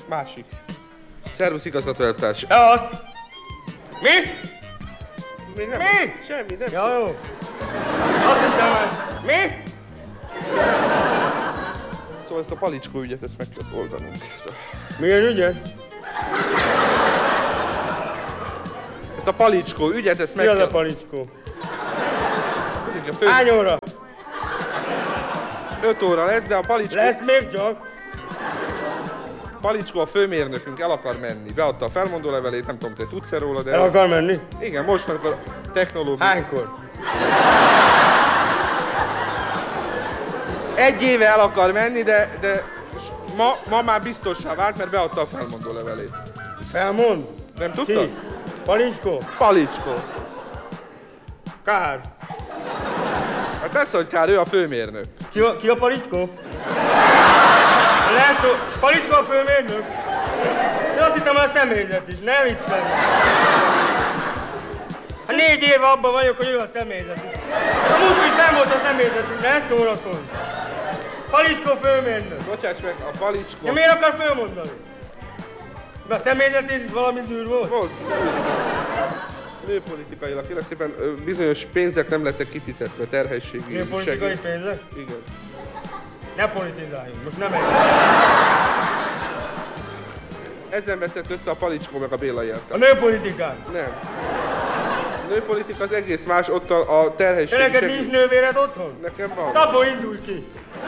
Másik. Szervusz, igazgató elvtárs. Szevasz! Mi? Még nem. Mi? Semmi, nem. Ja, jó. Azt hittem már. Mi? Szóval ezt a palicskó ügyet, ezt meg kell oldanunk. Milyen ügyet? Ezt a palicskó ügyet, ezt meg Mi az kell... a palicskó? Hány óra? 5 óra lesz, de a palicskó... Lesz még csak? Palicskó a főmérnökünk el akar menni. Beadta a felmondó levelét, nem tudom, te tudsz-e róla, de... El akar menni? Igen, most amikor a technológia... Hánykor? 1 éve el akar menni, de ma már biztossá vált, mert beadta a felmondó levelét. Felmond? Nem tudtad? Ki? Palicskó? Palicskó. Kár. Hát persze, hogy kár, ő a főmérnök. Ki a palicskó? Lesz, palicskó a főmérnök? Én azt hittem a személyzet is, ne viccelj. Hát 4 éve abban vagyok, hogy ő a személyzet is. A múltkor nem volt a személyzet is, ne szórakozz. Palicskó főmérnök. Bocsáss meg, a palicskó... Ja, miért akar fölmondani? De a személyzet is valami zűr volt? Volt. Nőpolitikailag, kérlek szépen, bizonyos pénzek nem lettek kifizetve, terhességi Nőpolitikai pénzek? Igen. Ne politizáljunk, most nem egy. Ezen veszett össze a palicskó meg a Béla A elvtárs. nőpolitikán. Nem. A nőpolitika az egész más, ott a terhesség... Te neked nincs nővéred otthon? Nekem van. Abból indulj ki.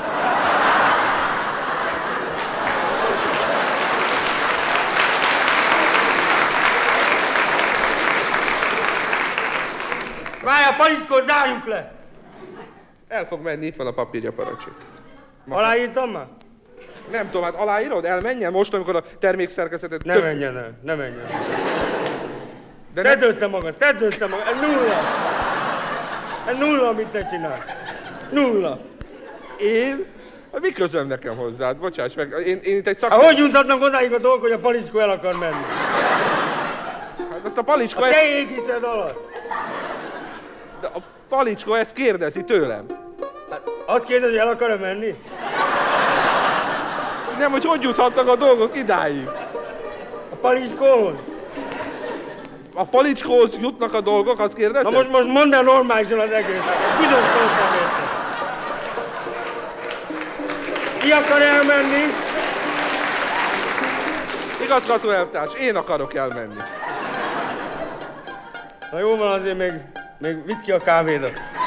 Várj, a palicskót zárjuk le! El fog menni, itt van a papírja, parancsol. Aláírtam már? Nem tudom, hát aláírod? Elmenjen most, amikor a termékszerkezetet... Ne menjen el, ne menjen el. De Szedd össze magad, ez nulla! Ez nulla, amit te csinálsz. Nulla. Én? Hát mi közöm nekem hozzád? Bocsáss meg, én itt egy Hát hogy juthatnak odáig a dolgok, hogy a palicskó el akar menni? Hát azt a palicskó... A te égiszed alatt. De a palicskó ezt kérdezi tőlem. Azt kérdezi, hogy el akar-e menni? Nem, hogy juthatnak a dolgok idáig. A palicskóhoz? A palicskóhoz jutnak a dolgok, azt kérdezed? Na most mondd el normálisan az egészet. Bizony szót nem érted. Ki akar elmenni? Igazgató elvtárs, én akarok elmenni. Na jó van, azért még vidd ki a kávédat.